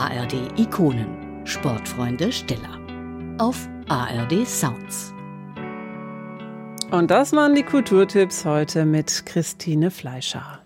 ARD Ikonen. Sportfreunde Stiller. Auf ARD Sounds. Und das waren die Kulturtipps heute mit Christine Fleischer.